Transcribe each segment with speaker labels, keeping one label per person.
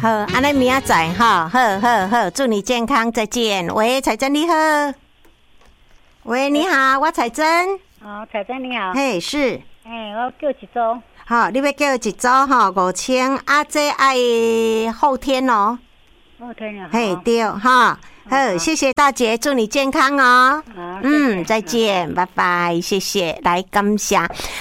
Speaker 1: 好，安尼明仔载哈，好，祝你健康，再见。喂，彩珍你好。喂，你好，我彩珍。
Speaker 2: 彩珍你好。
Speaker 1: 嘿，是。
Speaker 2: 我叫一组。
Speaker 1: 好，你要叫一组哈，5000啊，这爱后天哦。
Speaker 2: 后天啊。
Speaker 1: 嘿，对哈。好，谢谢大姐，祝你健康哦。再见，拜拜，谢谢，来感谢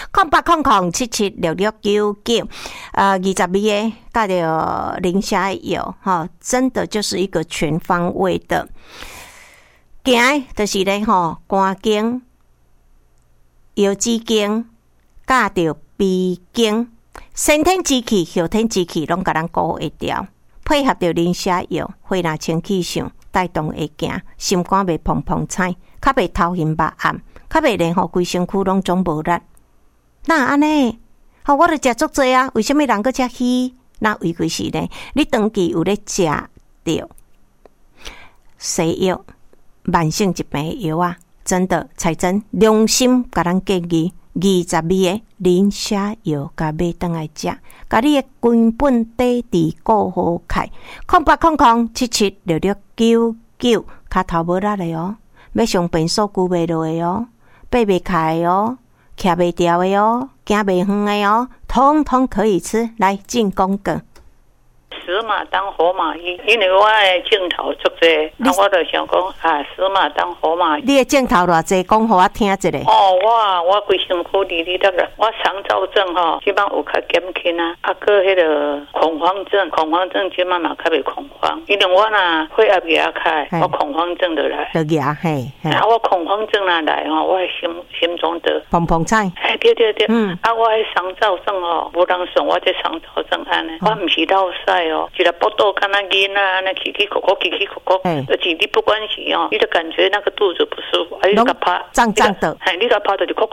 Speaker 1: 0800776699，22个带着零下油哈，真的就是一个全方位的，行就是咧吼，肝经、腰子经、加着鼻经，先天之气、后天之气拢甲咱顾会掉，配合着零下油，血液清气上。带动会行，心肝袂砰砰踩，较袂头晕目暗，较袂连规身躯拢总无力。那安尼，我著食足多啊，为什么人搁食鱼？那为几是呢？你长期有咧食着西药、慢性疾病的药啊，真的彩珍良心甲咱建议，20味的磷虾药，甲买倒来食，甲你的根本底质顾好开。0800776699，骹头无力的哦，要上便所顾袂落的哦，爬袂开的哦，徛袂掉的哦，行袂远的哦，通通可以吃。来进广告。
Speaker 3: 死马当活马医，因为我的镜头足多，我就想讲死马当活马医。
Speaker 1: 你的镜头偌济，讲互我听一下。
Speaker 3: 我规身躯哩哩得啦，我肠燥症即摆有较减轻啊，个迄个恐慌症即摆嘛较袂恐慌，因为我若血压压开，我恐慌症就来。
Speaker 1: 就压嘿。
Speaker 3: 我恐慌症若来我的心中的
Speaker 1: 砰砰踩。
Speaker 3: 对。我的肠燥症无人算我这肠燥症安尼，我毋是落屎一个腹肚敢若囡仔安尼起起哭，而且你不关系你就感觉那个肚子不舒服，你个怕
Speaker 1: 胀胀的，
Speaker 3: 你个怕就是哭，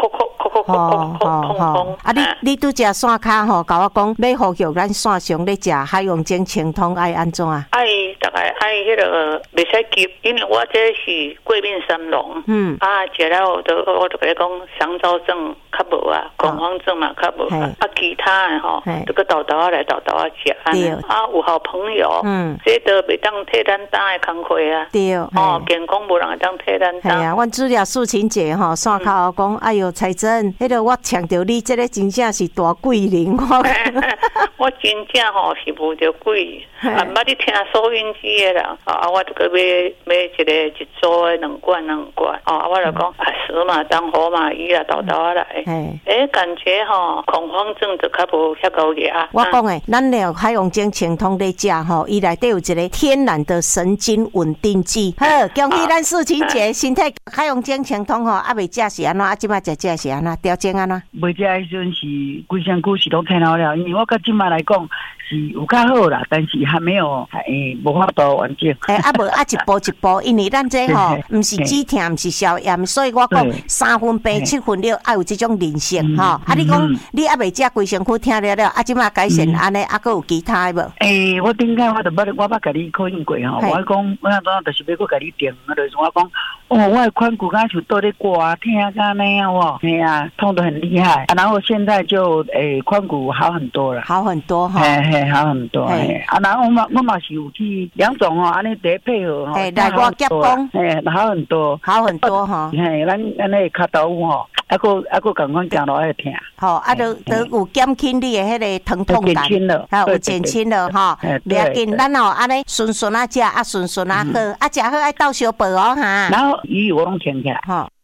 Speaker 1: 你拄只线卡甲我讲，要呼吁咱线上咧食海洋精清通爱安怎啊？
Speaker 3: 大概迄个袂使急，因为我这是桂面三龙，食了我就甲你讲，肠燥症较无啊，恐慌症嘛较无其他的就个豆豆来豆豆食有好朋友，这都袂当替咱担的工课啊。对，健康无人会当替咱担。系
Speaker 1: 啊，阮资料素琴姐线口讲，哎哟，彩珍，迄个我抢着你，这个真正是大贵人。
Speaker 3: 我真正是无着贵，捌你听收音机的人，我就个买一个一组的2罐，我就讲死马当活马医啦，豆豆来。感觉恐慌症就较无遐高压。
Speaker 1: 我讲诶，咱了海洋精清通咧食伊内底有一个天然的神经稳定剂。好，恭喜咱素琴姐身体海洋精清通未食是安怎？即摆食是安怎？调整安怎？
Speaker 4: 未食迄阵是规身躯是都听到了，因为我甲即摆来讲是有较好啦，但是还没有无法度完整。
Speaker 1: 无一步一步，因为咱这毋是止痛，毋是消炎，所以我讲3分病7分了，有这种韧性你讲你未食规身躯听了，即摆改善安尼，还有其他的无？
Speaker 4: 我顶下我捌甲你考验过我讲我那阵就是要搁甲你定，就是我讲我的髋骨敢像倒咧刮疼甲那样痛得很厉害然后现在就髋骨好很多了，
Speaker 1: 好很多
Speaker 4: 好很多然后我嘛是有去2种安尼第配合
Speaker 1: 来我结讲
Speaker 4: 好很多咱那脚头还佫共款行路会疼
Speaker 1: 都有减轻你的迄个疼痛感，有减轻了不要紧，咱安尼顺顺食顺顺好食好爱倒小饭
Speaker 4: 然后鱼我拢停起来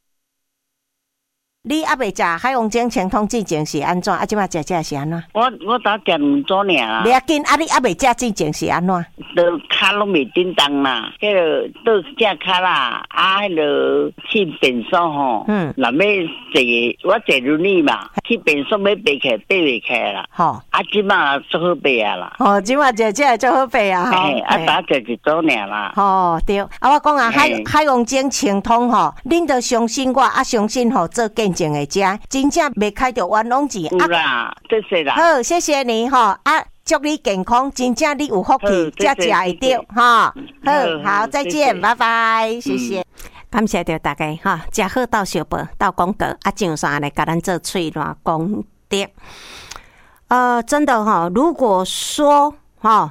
Speaker 1: 你未食海洋精清通之前是安怎？即摆食是安怎？
Speaker 4: 我打减2组尔
Speaker 1: 不要紧，你未食之前是安怎？
Speaker 4: 都脚拢袂叮当啦，迄个倒只脚啦，迄个去便所若要坐我坐轮椅嘛，去便所要爬袂起来啦。即摆做好爬啊啦。
Speaker 1: 即摆食做好爬啊。
Speaker 4: 打食1组尔啦。
Speaker 1: 对。我讲海洋精清通恁着相信我，相信做见证的食，真正袂开着冤枉钱。
Speaker 4: 有啦，谢谢啦。
Speaker 1: 好，谢谢你祝你健康，真正你有福气，才食会到好，再见，拜拜，谢谢。感谢到大家食好到小报到广告上山来甲咱做喙烂功德。真的如果说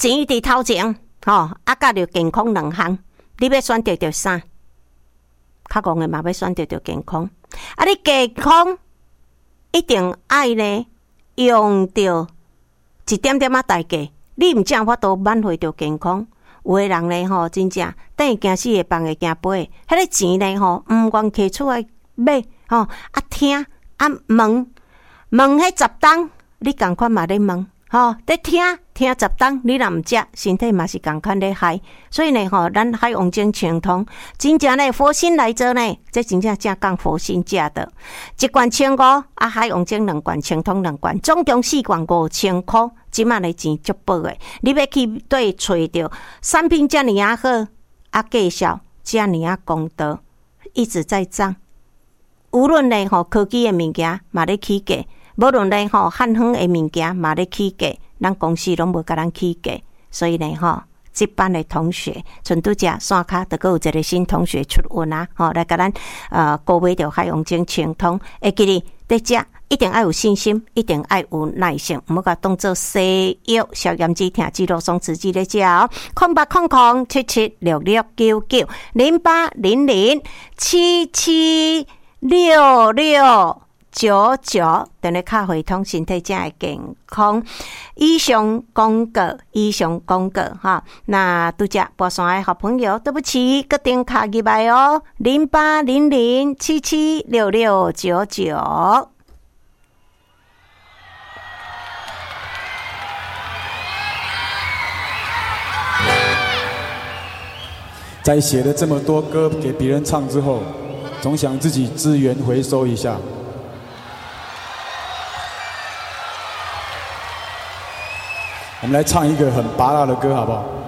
Speaker 1: 钱伫头前，甲着健康两项，你要选择着啥？较戆诶嘛要选择着健康。你健康一定爱呢用着一点点仔代价，你毋正法度挽回着健康。有诶人呢真正等于惊死会放会惊飞，迄个钱呢毋愿摕出来买听问迄10档，你共款嘛咧问在听10档，你若毋食，身体嘛是共款咧害。所以呢咱海王精清通真正呢佛心来做呢，这真正讲佛心价的，1罐1500，海王精2罐，清通2罐，总共4罐5000块。即卖的钱足薄的，你要去对找着产品遮尔啊好，介绍遮尔啊公道，一直在涨。无论呢科技的物件嘛咧起价，无论呢汉方的物件嘛咧起价，咱公司拢无甲咱起价。所以呢这班的同学，像拄则线卡就有一个新同学出运啊，来甲咱购买着海王精清通，会记哩在遮。一定要有信心，一定要有耐性，唔好甲当做西药、消炎止痛、肌肉松弛剂咧食哦。0800776699 0800776699，等你卡回通，身体才会健康。以上广告哈。那拄则播送的好朋友，对不起，决定卡入来哦。0800776699。
Speaker 5: 在写了这么多歌给别人唱之后，总想自己资源回收一下。我们来唱一个很拔辣的歌，好不好？